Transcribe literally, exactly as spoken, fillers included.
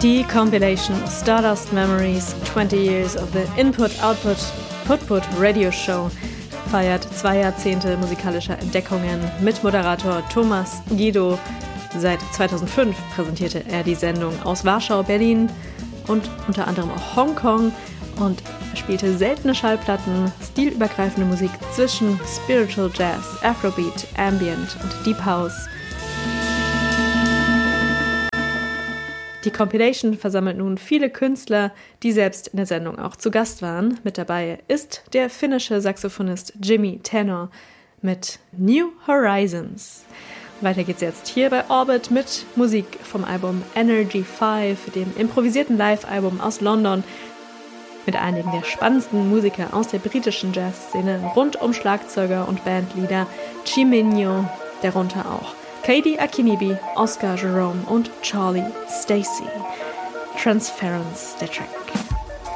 Die Compilation Stardust Memories, twenty Years of the Input-Output Put-Put Radio Show feiert zwei Jahrzehnte musikalischer Entdeckungen mit Moderator Thomas Guido. Seit zweitausendfünf präsentierte er die Sendung aus Warschau, Berlin und unter anderem auch Hongkong und spielte seltene Schallplatten, stilübergreifende Musik zwischen Spiritual Jazz, Afrobeat, Ambient und Deep House. Die Compilation versammelt nun viele Künstler, die selbst in der Sendung auch zu Gast waren. Mit dabei ist der finnische Saxophonist Jimmy Tenor mit New Horizons. Weiter geht's jetzt hier bei Orbit mit Musik vom Album Energy five, dem improvisierten Live-Album aus London, mit einigen der spannendsten Musiker aus der britischen Jazzszene rund um Schlagzeuger und Bandleader Chiminho, darunter auch Kaidi Akinibi, Oscar Jerome und Charlie Stacey. Transference, der Track.